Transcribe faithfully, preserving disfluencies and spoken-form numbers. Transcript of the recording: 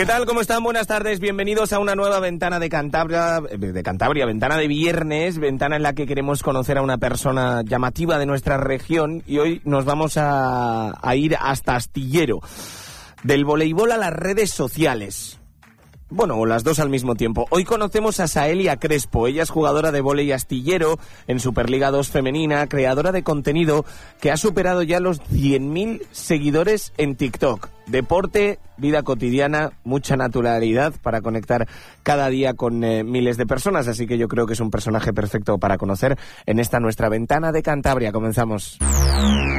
¿Qué tal? ¿Cómo están? Buenas tardes. Bienvenidos a una nueva ventana de Cantabria, de Cantabria, ventana de viernes, ventana en la que queremos conocer a una persona llamativa de nuestra región y hoy nos vamos a, a ir hasta Astillero. Del voleibol a las redes sociales. Bueno, o las dos al mismo tiempo. Hoy conocemos a Saelia Crespo. Ella es jugadora de vóley astillero en Superliga dos femenina, creadora de contenido que ha superado ya los cien mil seguidores en TikTok. Deporte, vida cotidiana, mucha naturalidad para conectar cada día con eh, miles de personas. Así que yo creo que es un personaje perfecto para conocer en esta nuestra ventana de Cantabria. Comenzamos.